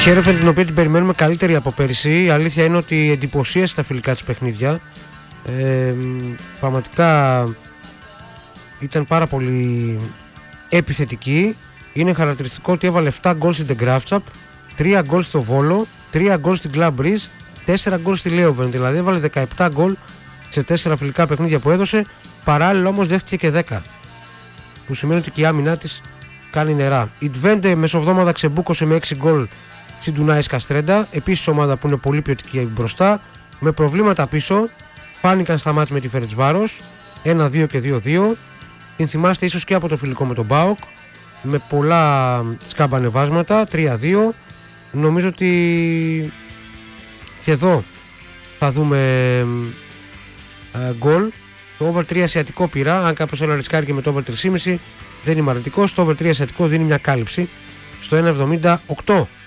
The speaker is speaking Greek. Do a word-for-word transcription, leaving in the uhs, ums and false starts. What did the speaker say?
Χέρεφεν, την οποία την περιμένουμε καλύτερη από πέρυσι. Η αλήθεια είναι ότι εντυπωσίασε τα φιλικά της παιχνίδια. Ε, πραγματικά ήταν πάρα πολύ επιθετική. Είναι χαρακτηριστικό ότι έβαλε επτά γκολ στην Γκράφτσαπ, τρία γκολ στο Βόλο, τρία γκολ στην Club Breeze, τέσσερα γκολ στη Λέοβεν. Δηλαδή έβαλε δεκαεπτά γκολ σε τέσσερα φιλικά παιχνίδια που έδωσε. Παράλληλα όμως δέχτηκε και δέκα, που σημαίνει ότι και η άμυνά της κάνει νερά. Η Τβέντε μεσοβδόμαδα ξεμπούκωσε με έξι γκολ στην Τουνάης Καστρέντα. Επίσης ομάδα που είναι πολύ ποιοτική μπροστά. Με προβλήματα πίσω. Φάνηκαν στα μάτια με τη Φερεντσβάρος. ένα δύο και δύο δύο. Την θυμάστε ίσως και από το φιλικό με τον ΠΑΟΚ. Με πολλά σκαμπανεβάσματα. τρία δύο. Νομίζω ότι και εδώ θα δούμε γκολ. Το over τρία ασιατικό πήρα. Αν κάποιος θέλει να ρισκάρει και με το over τρία κόμμα πέντε, δεν είμαι αρνητικός. Το over τρία ασιατικό δίνει μια κάλυψη στο ένα εβδομήντα οκτώ.